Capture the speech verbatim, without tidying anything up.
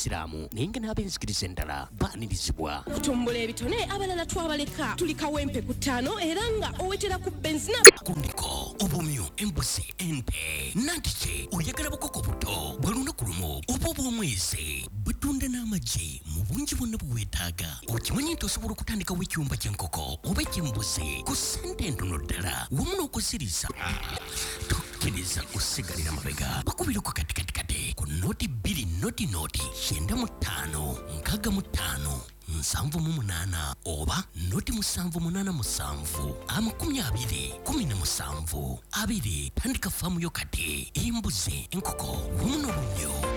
ab'Isiraamu naye nga n'ab'enzikiriza endala baanirizibwa. Kutumbula ebitone abalala twabaleka tuli kawempe ku ttaano era nga owetera ku benzina. Kundiko obumyu embuzi ente nantiki oyagala bukoko buto bwe lunaku lumu oba obw'omwezi butunda n'amagi mu bungi bwonna bwe weetaaga. Okimanyi nti osobola okutandikawo ekyumba ky'enkoko oba eky'embuzi ku ssente ntono ddala wamu n'okuziriza. Tokkiriza kusigalira mabega bakubira ku katikatikati ku noti bbiri noti noti kyenda mu ttaano nkaaga mu ttaano nsanvu mu munaana oba noti musanvu munaana musanvu amakumi abiri kumi na musanvu abiri. Tandika faamu yo kati embuzi enkoko wamu n'obumyu.